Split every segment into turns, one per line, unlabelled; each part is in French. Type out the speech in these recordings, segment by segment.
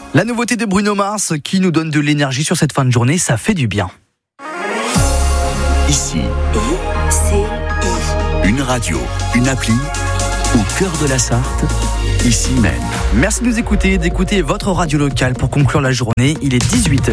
La nouveauté de Bruno Mars qui nous donne de l'énergie sur cette fin de journée, ça fait du bien.
Ici, une radio, une appli, au cœur de la Sarthe, ici même.
Merci de nous écouter, d'écouter votre radio locale pour conclure la journée. Il est 18h.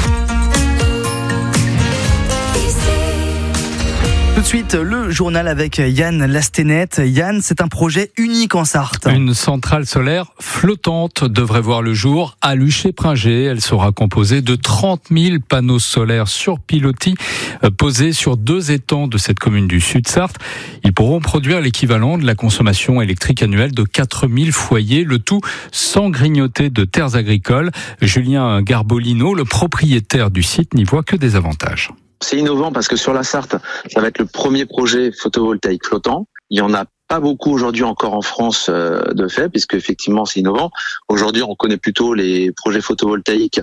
Tout de suite, le journal avec Yann Lastenet. Yann, c'est un projet unique en Sarthe.
Une centrale solaire flottante devrait voir le jour à Luché-Pringé. Elle sera composée de 30 000 panneaux solaires sur pilotis posés sur 2 étangs de cette commune du Sud-Sarthe. Ils pourront produire l'équivalent de la consommation électrique annuelle de 4 000 foyers, le tout sans grignoter de terres agricoles. Julien Garbolino, le propriétaire du site, n'y voit que des avantages.
C'est innovant parce que sur la Sarthe, ça va être le premier projet photovoltaïque flottant. Il y en a pas beaucoup aujourd'hui encore en France de fait, puisque effectivement c'est innovant. Aujourd'hui, on connaît plutôt les projets photovoltaïques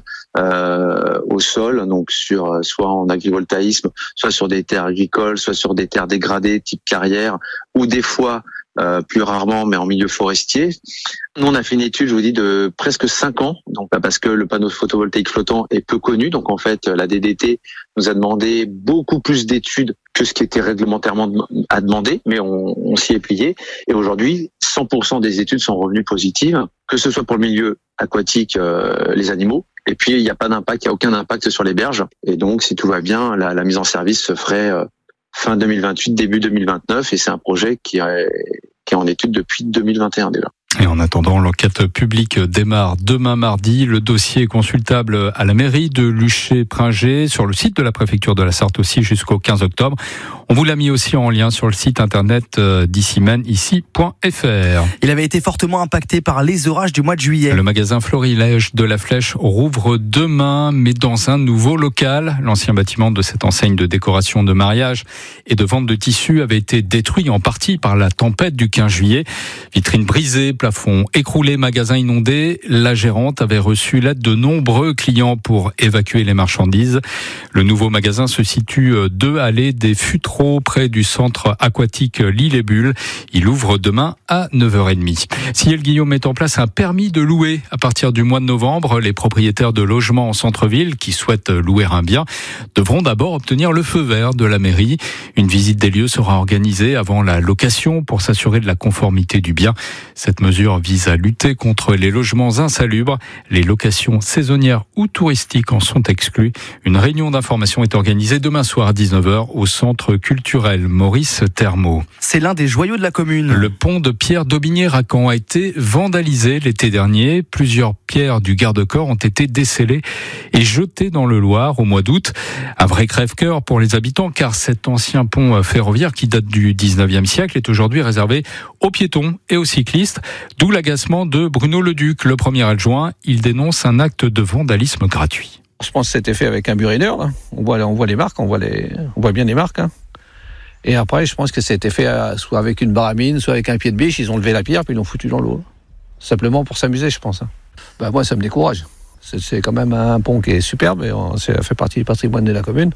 au sol, donc sur soit en agrivoltaïsme, soit sur des terres agricoles, soit sur des terres dégradées type carrière, ou des fois plus rarement, mais en milieu forestier. Nous, on a fait une étude, je vous dis, de presque 5 ans, donc parce que le panneau photovoltaïque flottant est peu connu. Donc en fait, la DDT nous a demandé beaucoup plus d'études que ce qui était réglementairement à demander, mais on s'y est plié. Et aujourd'hui, 100% des études sont revenues positives, que ce soit pour le milieu aquatique, les animaux. Et puis il n'y a pas d'impact, il n'y a aucun impact sur les berges. Et donc, si tout va bien, la mise en service se ferait fin 2028, début 2029, et c'est un projet qui est en étude depuis 2021 déjà.
Et en attendant, l'enquête publique démarre demain mardi. Le dossier est consultable à la mairie de Luché-Pringé, sur le site de la préfecture de la Sarthe aussi jusqu'au 15 octobre. On vous l'a mis aussi en lien sur le site internet d'ici.fr.
Il avait été fortement impacté par les orages du mois de juillet.
Le magasin Florilège de la Flèche rouvre demain, mais dans un nouveau local. L'ancien bâtiment de cette enseigne de décoration de mariage et de vente de tissus avait été détruit en partie par la tempête du 15 juillet. Vitrines brisées, plafond écroulé, magasin inondé. La gérante avait reçu l'aide de nombreux clients pour évacuer les marchandises. Le nouveau magasin se situe 2 allées des Futraux, près du centre aquatique L'Île et Bulles. Il ouvre demain à 9h30. Ciel Guillaume met en place un permis de louer à partir du mois de novembre. Les propriétaires de logements en centre-ville qui souhaitent louer un bien devront d'abord obtenir le feu vert de la mairie. Une visite des lieux sera organisée avant la location pour s'assurer de la conformité du bien. Cette mesure vise à lutter contre les logements insalubres. Les locations saisonnières ou touristiques en sont exclues. Une réunion d'information est organisée demain soir à 19h au centre culturel Maurice Thermo.
C'est l'un des joyaux de la commune.
Le pont de pierre d'Aubigné-Racan a été vandalisé l'été dernier. Plusieurs pierres du garde-corps ont été décellées et jetées dans le Loir au mois d'août. Un vrai crève-cœur pour les habitants car cet ancien pont ferroviaire qui date du 19e siècle est aujourd'hui réservé aux piétons et aux cyclistes. D'où l'agacement de Bruno Leduc, le premier adjoint. Il dénonce un acte de vandalisme gratuit.
Je pense que c'était fait avec un burineur. Là. On voit les marques, on voit bien les marques. Hein. Et après, je pense que c'était fait soit avec une baramine, soit avec un pied de biche. Ils ont levé la pierre puis ils l'ont foutu dans l'eau. Simplement pour s'amuser, je pense. Hein. Moi, ça me décourage. C'est quand même un pont qui est superbe et ça fait partie du patrimoine de la commune.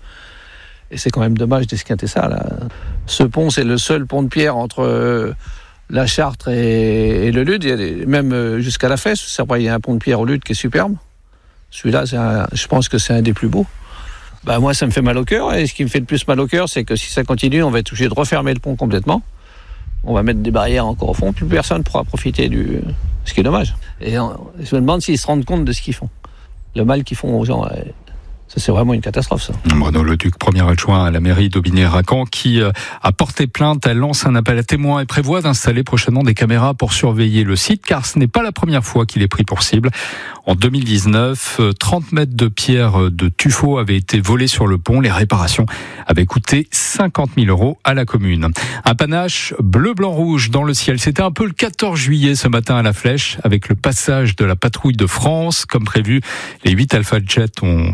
Et c'est quand même dommage d'esquinter ça. Là. Ce pont, c'est le seul pont de pierre entre la Chartre et le Lude. Même jusqu'à la Fesse. Après, il y a un pont de pierre au Lude qui est superbe. Celui-là, je pense que c'est un des plus beaux. Moi, ça me fait mal au cœur. Et ce qui me fait le plus mal au cœur, c'est que si ça continue, on va être obligé de refermer le pont complètement. On va mettre des barrières encore au fond. Plus personne ne pourra profiter ce qui est dommage. Et je me demande s'ils se rendent compte de ce qu'ils font. Le mal qu'ils font aux gens. Ça, c'est vraiment une catastrophe, ça.
Bruno Leduc, premier adjoint à la mairie d'Aubigné-Racan, qui a porté plainte. Elle lance un appel à témoins et prévoit d'installer prochainement des caméras pour surveiller le site, car ce n'est pas la première fois qu'il est pris pour cible. En 2019, 30 mètres de pierre de tuffeau avaient été volés sur le pont. Les réparations avaient coûté 50 000 € à la commune. Un panache bleu, blanc, rouge dans le ciel. C'était un peu le 14 juillet ce matin à la Flèche, avec le passage de la patrouille de France. Comme prévu, les 8 Alpha Jet ont survolé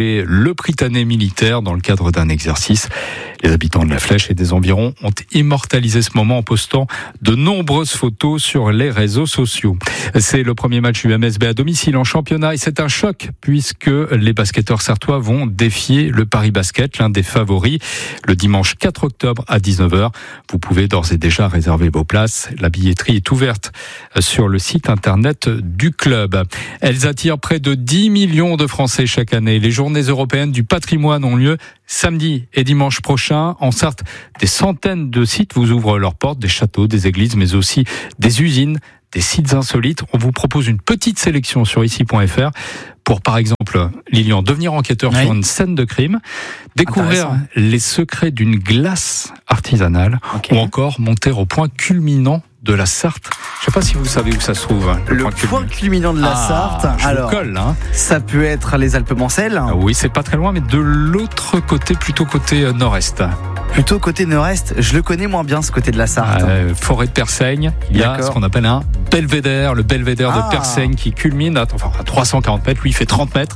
dérouler le Prytanée militaire dans le cadre d'un exercice. Les habitants de la Flèche et des environs ont immortalisé ce moment en postant de nombreuses photos sur les réseaux sociaux. C'est le premier match UMSB à domicile en championnat et c'est un choc puisque les basketteurs sartois vont défier le Paris Basket, l'un des favoris, le dimanche 4 octobre à 19h. Vous pouvez d'ores et déjà réserver vos places. La billetterie est ouverte sur le site internet du club. Elles attirent près de 10 millions de Français chaque année. Les journées européennes du patrimoine ont lieu samedi et dimanche prochain. En Sarthe, des centaines de sites vous ouvrent leurs portes, des châteaux, des églises, mais aussi des usines, des sites insolites. On vous propose une petite sélection sur ici.fr pour, par exemple, Lilian, devenir enquêteur sur une scène de crime, découvrir les secrets d'une glace artisanale ou encore monter au point culminant de la Sarthe. Je ne sais pas si vous savez où ça se trouve.
Le point culminant de la Sarthe.
Alors,
ça peut être les Alpes-Mancelles.
Oui, c'est pas très loin, mais de l'autre côté, plutôt côté nord-est.
Plutôt côté nord-est, je le connais moins bien ce côté de la Sarthe.
Forêt de Persaigne, il y a ce qu'on appelle un belvédère, le belvédère de Persaigne qui culmine à 340 mètres, lui il fait 30 mètres.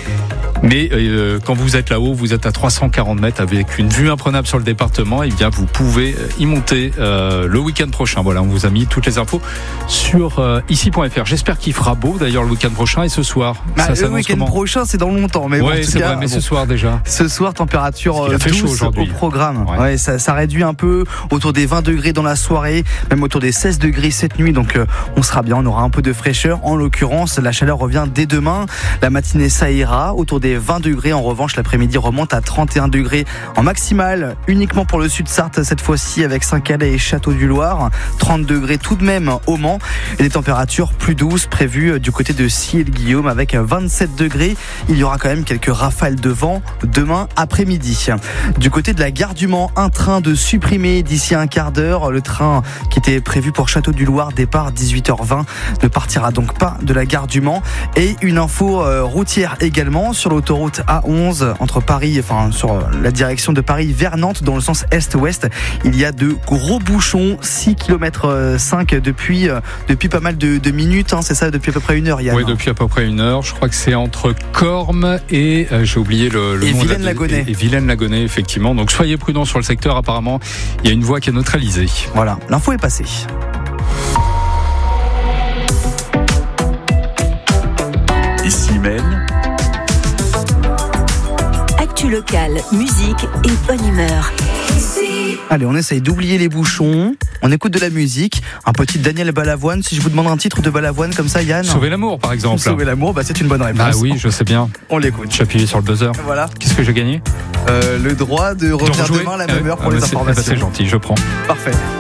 Mais quand vous êtes là-haut, vous êtes à 340 mètres avec une vue imprenable sur le département, et bien vous pouvez y monter le week-end prochain. Voilà, on vous a mis toutes les infos sur ici.fr. J'espère qu'il fera beau d'ailleurs le week-end prochain et ce soir.
Le week-end prochain, c'est dans longtemps, mais
ouais, c'est vrai, mais ce soir déjà.
Ce soir, température 12 au programme. Ouais, ça réduit un peu, autour des 20 degrés dans la soirée, même autour des 16 degrés cette nuit. Donc on sera bien, on aura un peu de fraîcheur. En l'occurrence, la chaleur revient dès demain. La matinée, ça ira autour des 20 degrés. En revanche, l'après-midi remonte à 31 degrés en maximale, uniquement pour le sud Sarthe, cette fois-ci avec Saint-Calais et Château-du-Loir. 30 degrés tout de même au Mans. Et des températures plus douces prévues du côté de Scié-le-Guillaume avec 27 degrés. Il y aura quand même quelques rafales de vent demain après-midi. Du côté de la gare du Mans, un train de supprimé d'ici un quart d'heure. Le train qui était prévu pour Château-du-Loir, départ 18h20, ne partira donc pas de la gare du Mans. Et une info routière également sur l'autoroute A11 entre Paris, sur la direction de Paris vers Nantes dans le sens est-ouest. Il y a de gros bouchons, 6 km 5 depuis pas mal de minutes, c'est ça, depuis à peu près une heure, Yann.
Oui, depuis à peu près une heure. Je crois que c'est entre Corme et j'ai oublié le nom.
Vilaine-la-Gonnet.
Et Vilaine-la-Gonnet, effectivement. Donc soyez prudents sur le secteur. Apparemment, il y a une voie qui est neutralisée.
Voilà, l'info est passée.
Ici même.
Actu locale, musique et bonne humeur.
Allez, on essaye d'oublier les bouchons. On écoute de la musique. Un petit Daniel Balavoine. Si je vous demande un titre de Balavoine comme ça, Yann.
Sauver l'amour, par exemple.
Sauver l'amour, c'est une bonne réponse.
Ah oui, je sais bien.
On l'écoute.
J'ai appuyé sur le buzzer.
Voilà.
Qu'est-ce que j'ai gagné ?
Le droit de revenir demain à la même heure pour les informations.
C'est gentil, je prends.
Parfait.